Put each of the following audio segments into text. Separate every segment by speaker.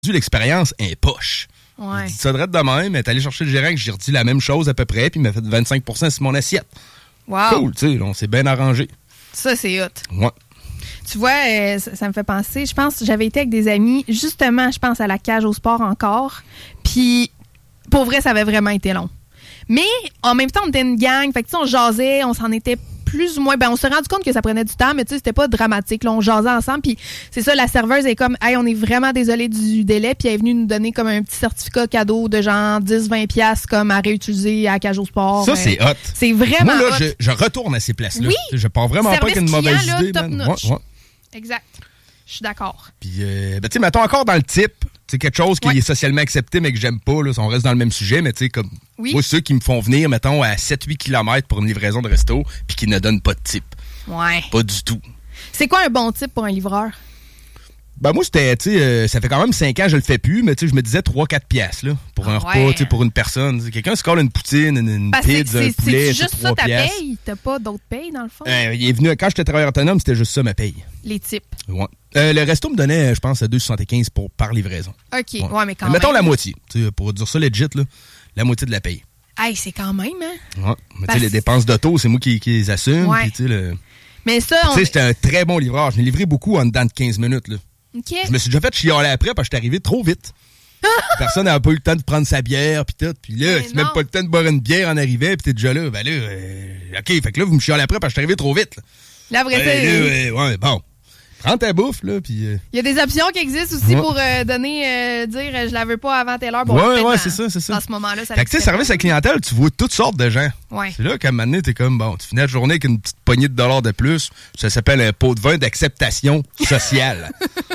Speaker 1: l'expérience est poche.
Speaker 2: Ouais.
Speaker 1: Il dit ça de même, mais t'es allé chercher le gérant que j'ai redit la même chose à peu près, puis il m'a fait 25% sur mon assiette.
Speaker 2: Wow.
Speaker 1: Cool, tu sais, on s'est bien arrangé.
Speaker 2: Ça, c'est hot.
Speaker 1: Ouais.
Speaker 2: Tu vois, ça me fait penser, je pense, j'avais été avec des amis, justement, je pense à la cage au sport encore, puis pour vrai, ça avait vraiment été long. Mais en même temps, on était une gang, fait que tu sais, on jasait, on s'en était plus ou moins, on s'est rendu compte que ça prenait du temps, mais tu sais, c'était pas dramatique, là, on jasait ensemble, puis c'est ça, la serveuse est comme, hey, on est vraiment désolé du délai, puis elle est venue nous donner comme un petit certificat cadeau de genre 10-20$ comme à réutiliser à la cage au sport.
Speaker 1: Ça, c'est hot.
Speaker 2: C'est vraiment
Speaker 1: moi, là,
Speaker 2: hot.
Speaker 1: je retourne à ces places-là.
Speaker 2: Oui.
Speaker 1: Je pars vraiment
Speaker 2: Service
Speaker 1: pas qu'une mauvaise
Speaker 2: client, là,
Speaker 1: idée.
Speaker 2: top notch.
Speaker 1: Ouais.
Speaker 2: Exact. Je suis d'accord.
Speaker 1: Puis, tu sais, mettons encore dans le type, c'est quelque chose qui est socialement accepté, mais que j'aime pas, là, si on reste dans le même sujet, mais tu sais, comme, moi, ceux qui me font venir, mettons, à 7-8 km pour une livraison de resto, puis qui ne donnent pas de type.
Speaker 2: Ouais.
Speaker 1: Pas du tout.
Speaker 2: C'est quoi un bon type pour un livreur?
Speaker 1: Ben, moi, c'était, tu sais, ça fait quand même 5 ans que je le fais plus, mais tu sais, je me disais 3-4 piastres, là, pour un repas, tu sais, pour une personne. Quelqu'un se colle une poutine, une pizza, un poulet,
Speaker 2: c'est juste ça ta
Speaker 1: piastres.
Speaker 2: paye? T'as pas d'autres payes, dans le fond?
Speaker 1: Il est venu, quand j'étais travailleur autonome, c'était juste ça, ma paye.
Speaker 2: Les types.
Speaker 1: Ouais. Le resto me donnait, je pense, 2,75 par livraison.
Speaker 2: OK. Ouais, mais quand même.
Speaker 1: Mettons la moitié. Pour dire ça legit, là, la moitié de la paye.
Speaker 2: Hey, c'est quand même, hein?
Speaker 1: Ouais. Mais tu sais, les dépenses d'auto, c'est moi qui les assume.
Speaker 2: Ouais.
Speaker 1: Puis, tu sais,
Speaker 2: mais ça,
Speaker 1: tu sais, c'était un très bon livreur. Je l'ai livré beaucoup en dedans de 15 minutes, là.
Speaker 2: OK.
Speaker 1: Je me suis déjà fait chialer après parce que j'étais arrivé trop vite. Personne n'avait pas eu le temps de prendre sa bière, puis tout. Puis là, c'est même pas le temps de boire une bière en arrivant, puis t'es déjà là. Ben là, OK, fait que là, vous me chialez après parce que j'étais arrivé trop vite. Là.
Speaker 2: La vraie c'est...
Speaker 1: ouais, bon. Prends ta bouffe, là, puis...
Speaker 2: Il y a des options qui existent aussi pour donner, dire je la veux pas avant telle heure. Bon,
Speaker 1: ouais, c'est ça.
Speaker 2: Dans ce moment-là, ça
Speaker 1: fait que tu sais, service à clientèle, tu vois toutes sortes de gens.
Speaker 2: Ouais.
Speaker 1: C'est là qu'à un moment donné, t'es comme, bon, tu finis la journée avec une petite poignée de dollars de plus. Ça s'appelle un pot de vin d'acceptation sociale.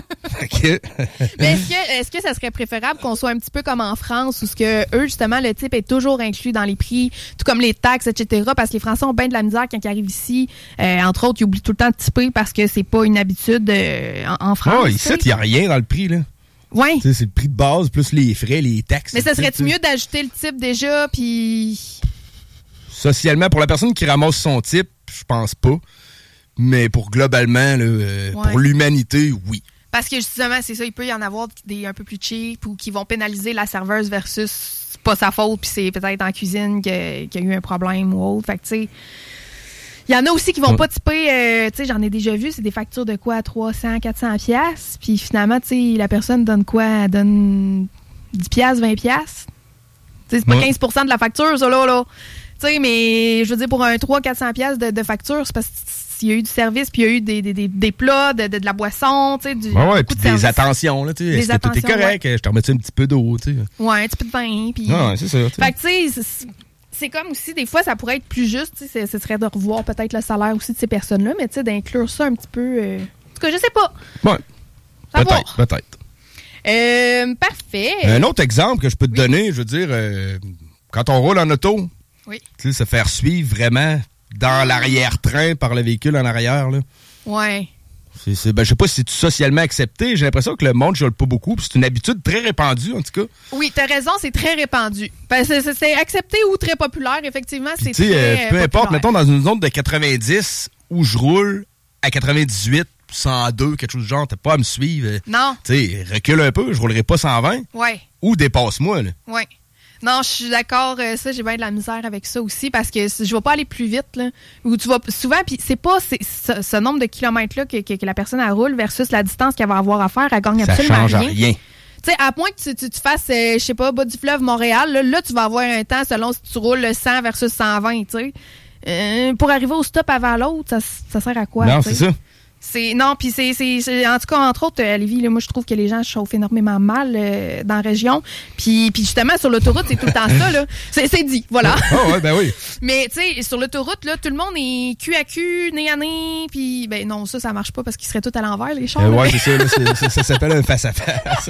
Speaker 2: Mais est-ce que ça serait préférable qu'on soit un petit peu comme en France où ce que eux, justement, le type est toujours inclus dans les prix, tout comme les taxes, etc. Parce que les Français ont bien de la misère quand ils arrivent ici. Entre autres, ils oublient tout le temps de tiper parce que c'est pas une habitude en France.
Speaker 1: Ah, ici, il n'y a rien dans le prix, là.
Speaker 2: Oui.
Speaker 1: C'est le prix de base, plus les frais, les taxes.
Speaker 2: Mais ça serait-tu mieux d'ajouter le type déjà, puis...
Speaker 1: Socialement, pour la personne qui ramasse son type, je pense pas. Mais pour globalement, là, pour l'humanité, oui.
Speaker 2: Parce que justement, c'est ça, il peut y en avoir des un peu plus cheap ou qui vont pénaliser la serveuse versus c'est pas sa faute, puis c'est peut-être en cuisine qu'il y a eu un problème ou autre. Fait que, tu sais, il y en a aussi qui vont pas tiper, tu sais, j'en ai déjà vu, c'est des factures de quoi, 300, 400 piastres, puis finalement, tu sais, la personne donne quoi? Elle donne 10 piastres, 20 piastres. Tu sais, c'est pas 15% de la facture, ça, là. Tu sais, mais je veux dire, pour un 300-400 piastres de facture, c'est parce qu'il y a eu du service, puis il y a eu des plats, de la boisson, tu sais, du
Speaker 1: puis des attentions, là, tu sais. Est-ce que tout est correct? Je te remettais un petit peu d'eau, tu sais.
Speaker 2: Ouais, un petit peu de vin, puis...
Speaker 1: Ouais, c'est ça, tu sais.
Speaker 2: Fait que, tu sais, c'est comme aussi, des fois, ça pourrait être plus juste, tu sais, ce serait de revoir peut-être le salaire aussi de ces personnes-là, mais tu sais, d'inclure ça un petit peu... En tout cas, je sais pas.
Speaker 1: Ouais, peut-être.
Speaker 2: Parfait.
Speaker 1: Un autre exemple que je peux te donner, je veux dire, quand on roule en auto, tu sais, se faire suivre vraiment dans l'arrière-train par le véhicule en arrière, là.
Speaker 2: Ouais.
Speaker 1: Je sais pas si c'est socialement accepté. J'ai l'impression que le monde ne joue pas beaucoup. C'est une habitude très répandue, en tout cas.
Speaker 2: Oui, t'as raison, c'est très répandu. C'est accepté ou très populaire, effectivement.
Speaker 1: Puis,
Speaker 2: c'est très
Speaker 1: peu importe,
Speaker 2: populaire.
Speaker 1: mettons dans une zone de 90 où je roule à 98, 102, quelque chose du genre, t'as pas à me suivre.
Speaker 2: Non.
Speaker 1: Tu sais, recule un peu, je roulerai pas 120.
Speaker 2: Ouais.
Speaker 1: Ou dépasse-moi, là.
Speaker 2: Ouais. Non, je suis d'accord. Ça, j'ai bien de la misère avec ça aussi parce que je vais pas aller plus vite, là. Ou tu vas souvent, puis c'est pas ce nombre de kilomètres-là que la personne elle roule versus la distance qu'elle va avoir à faire, elle gagne absolument
Speaker 1: ça change rien.
Speaker 2: Tu sais, à moins que tu fasses, je sais pas, bas du fleuve Montréal, là, tu vas avoir un temps selon si tu roules 100 versus 120, tu sais. Pour arriver au stop avant l'autre, ça sert à quoi?
Speaker 1: Non,
Speaker 2: t'sais?
Speaker 1: c'est ça.
Speaker 2: Non, puis c'est en tout cas, entre autres, à Lévis, là, moi, je trouve que les gens chauffent énormément mal dans la région. Puis justement, sur l'autoroute, c'est tout le temps ça, là. C'est dit, voilà.
Speaker 1: Oh, ouais, ben oui.
Speaker 2: Mais, tu sais, sur l'autoroute, là, tout le monde est cul à cul, nez à nez, puis, ben non, ça marche pas parce qu'ils seraient tous à l'envers, les chars.
Speaker 1: Ouais, c'est ça, là, ça s'appelle un face-à-face.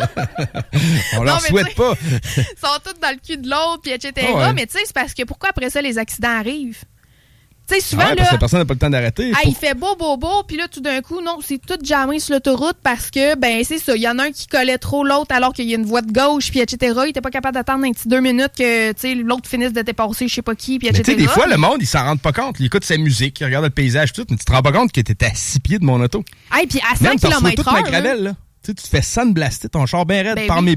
Speaker 1: On leur souhaite pas.
Speaker 2: Ils sont tous dans le cul de l'autre, puis etc.
Speaker 1: Oh, ouais.
Speaker 2: Mais, tu sais, c'est parce que pourquoi après ça, les accidents arrivent? Tu sais, souvent,
Speaker 1: ouais, parce que personne n'a pas le temps d'arrêter.
Speaker 2: Il fait beau, puis là, tout d'un coup, non, c'est tout jammé sur l'autoroute parce que, ben, c'est ça, il y en a un qui collait trop l'autre alors qu'il y a une voie de gauche, puis etc. Il était pas capable d'attendre un petit 2 minutes que, tu sais, l'autre finisse de dépasser, je sais pas qui, puis etc.
Speaker 1: Mais tu sais, des fois, le monde, il s'en rend pas compte. Il écoute sa musique, il regarde le paysage, tout, mais tu te rends pas compte que t'étais à 6 pieds de mon auto.
Speaker 2: Hey, puis à 100 km/h.
Speaker 1: toute ma gravelle, là. Tu te fais sandblaster ton char bien raide par mes